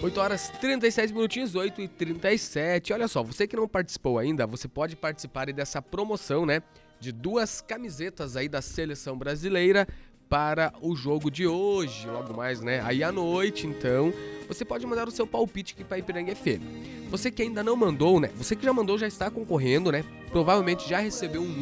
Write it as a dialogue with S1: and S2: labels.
S1: 8 horas 37 minutinhos, 8h37. Olha só, você que não participou ainda, você pode participar aí dessa promoção, né? De 2 camisetas aí da Seleção Brasileira para o jogo de hoje, logo mais, né? Aí à noite, então, você pode mandar o seu palpite aqui para Ipiranga FM. Você que ainda não mandou, né? Você que já mandou já está concorrendo, né? Provavelmente já recebeu um